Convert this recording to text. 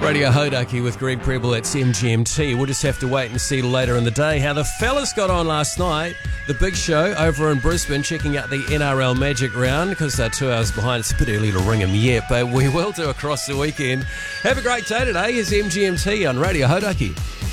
Radio Hodaki with Greg Preble at MGMT. We'll just have to wait and see later in the day how the fellas got on last night. The big show over in Brisbane, checking out the NRL Magic Round because they're 2 hours behind. It's a bit early to ring them yet, but we will do across the weekend. Have a great day today. It's MGMT on Radio Hodaki.